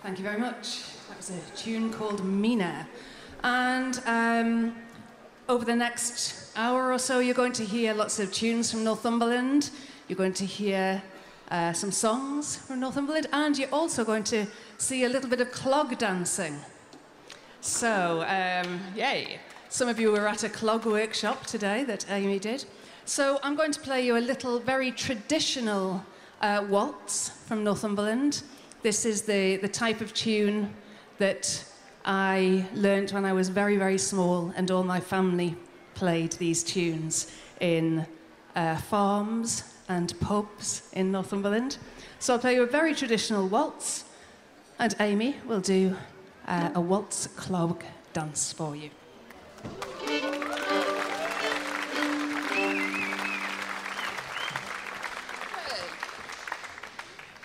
Thank you very much. That was a tune called Mina. And over the next hour or so, you're going to hear lots of tunes from Northumberland. You're going to hear some songs from Northumberland, and you're also going to see a little bit of clog dancing. So, yay. Some of you were at a clog workshop today that Amy did. So I'm going to play you a little very traditional waltz from Northumberland. This is the type of tune that I learnt when I was very, very small, and all my family played these tunes in farms and pubs in Northumberland. So I'll play you a very traditional waltz, and Amy will do a waltz clog dance for you.